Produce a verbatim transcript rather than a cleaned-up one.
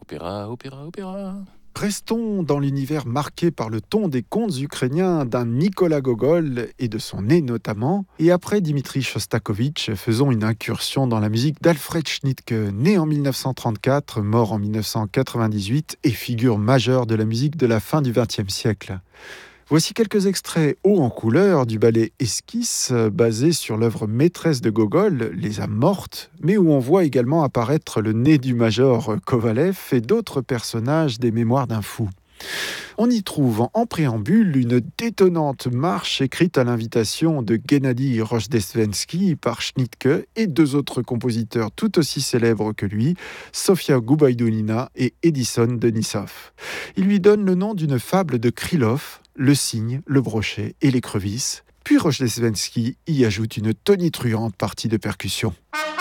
Opéra, opéra, opéra. Restons dans l'univers marqué par le ton des contes ukrainiens d'un Nicolas Gogol et de son nez notamment. Et après Dimitri Shostakovich, faisons une incursion dans la musique d'Alfred Schnittke, né en mille neuf cent trente-quatre, mort en mille neuf cent quatre-vingt-dix-huit et figure majeure de la musique de la fin du vingtième siècle. Voici quelques extraits hauts en couleur du ballet Esquisse, basé sur l'œuvre maîtresse de Gogol, Les âmes mortes, mais où on voit également apparaître le nez du major Kovalev et d'autres personnages des Mémoires d'un fou. On y trouve en préambule une détonnante marche écrite à l'invitation de Gennady Rojdestvensky par Schnittke et deux autres compositeurs tout aussi célèbres que lui, Sofia Gubaidulina et Edison Denisov. Il lui donne le nom d'une fable de Krylov, le cygne, le brochet et l'écrevisse. Puis Rojdestvensky y ajoute une tonitruante partie de percussion.